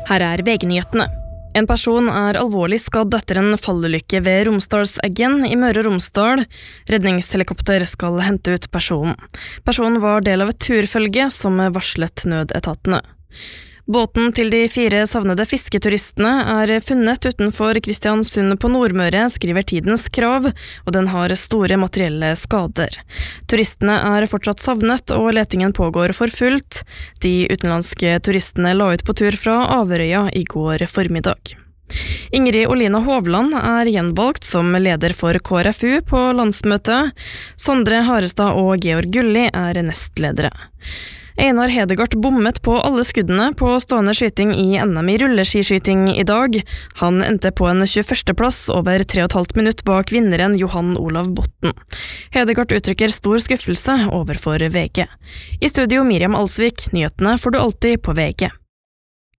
Her VG-nyhetene. En person alvorlig skadd etter en fallulykke ved Romsdalseggen i Møre og Romsdal. Redningshelikopter skal hente ut personen. Personen var del av et turfølge som varslet nødetatene. Båten til de 4 savnede fisketuristene funnet utenfor Kristiansund på Nordmøre, skriver Tidens Krav, og den har store materielle skader. Turistene fortsatt savnet, og letingen pågår for fullt. De utenlandske turistene la ut på tur fra Averøya i går formiddag. Ingrid Olina Hovland gjenvalgt som leder for KrFU på landsmøtet. Sondre Harestad og Georg Gulli nestledere. Einar Hedegaard bommet på alle skuddene på stående skyting i NM i rulleskiskyting i dag. Han endte på en 21. plass over 3,5 minutt bak vinneren Johan Olav Botten. Hedegaard uttrykker stor skuffelse overfor VG. I studio Miriam Alsvik, nyhetene får du alltid på VG.